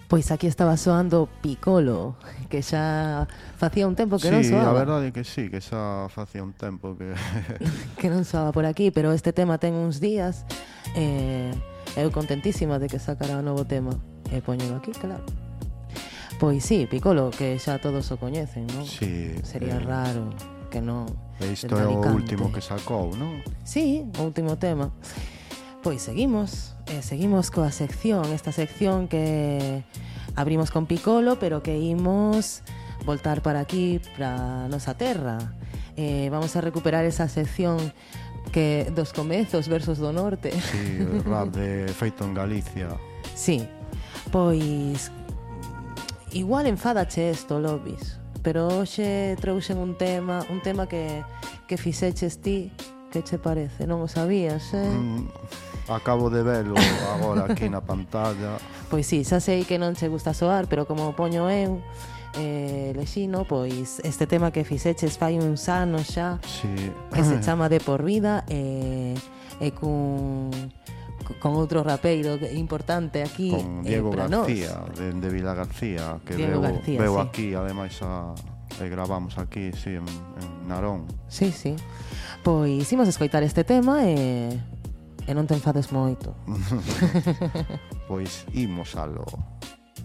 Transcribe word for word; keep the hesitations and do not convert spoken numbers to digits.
Pois aquí estaba soando Piccolo, que xa facía un tempo que non Sí, a soaba. verdade é que sí, que xa facía un tempo que... Que non soaba por aquí, pero este tema ten uns días. eh, Eu contentísima de que sacara un novo tema. E poñelo aquí, claro. Pois sí, Piccolo, que xa todos o coñecen, non? Sí, Sería eh, raro que non. E isto del é o Alicante. último que sacou, non? Sí, o último tema. Pois seguimos, eh, seguimos coa sección, esta sección que abrimos con Piccolo, pero que imos voltar para aquí, para a nosa terra. Eh, vamos a recuperar esa sección que dos comezos versos do norte. Sí, o rap de feito en Galicia. Sí, pois igual enfádache esto, Lobis, pero hoxe trouxen un tema, un tema que, que fixeches ti. Que che parece? Non o sabías, eh? Mm, acabo de velo agora aquí na pantalla. Pois sí, xa sei que non che gusta soar, pero como poño eu, eh, lexino, pois este tema que fixeches fai uns anos xa, Sí. que se chama De Por Vida, e, e cun, con outro rapeiro importante aquí, Con eh, Diego para nós. García, de, de Vila García, que Diego veo, García, veo sí. aquí, ademais a, e gravamos aquí, sí, en, en Narón. Sí, sí. Pois imos escoitar este tema e, e non te enfades moito. Pois imos alo.